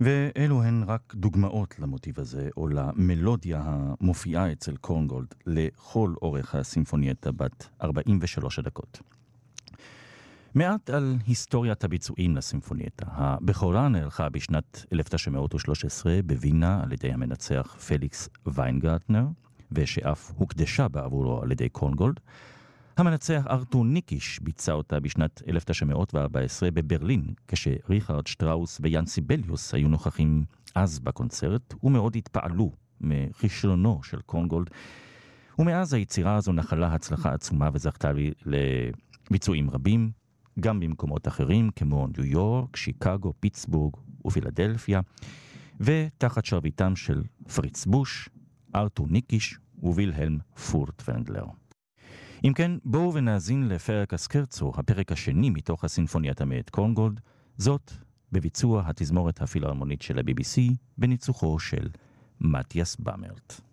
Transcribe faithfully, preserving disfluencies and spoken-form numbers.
ואלו הן רק דוגמאות למוטיב הזה, או למלודיה המופיעה אצל קורנגולד לכל אורך הסימפונייטה בת ארבעים ושלוש הדקות. מעט על היסטוריית הביצועים לסימפונייטה. הבכורה נערכה בשנת אלף תשע מאות ושלוש עשרה בווינה על ידי המנצח פליקס ויינגרטנר, ושאף הוקדשה בעבורו על ידי קורנגולד. המנצח ארתור ניקיש ביצע אותה בשנת אלף תשע מאות וארבע עשרה בברלין, כשריכרד שטראוס ויאן סיבליוס היו נוכחים אז בקונצרט, ומאוד התפעלו מכישרונו של קורנגולד. ומאז היצירה הזו נחלה הצלחה עצומה וזכתה לביצועים רבים, גם במקומות אחרים כמו ניו יורק, שיקגו, פיטסבורג ופילדלפיה, ותחת שרביטם של פריץ בוש, ארתור ניקיש ווילהלם פורטוונגלר. אם כן, בואו ונאזין לפרק הסקרצו, הפרק השני מתוך הסימפונייטה מאת קורנגולד, זאת בביצוע התזמורת הפילהרמונית של ה-בי בי סי, בניצוחו של מתיאס במרט.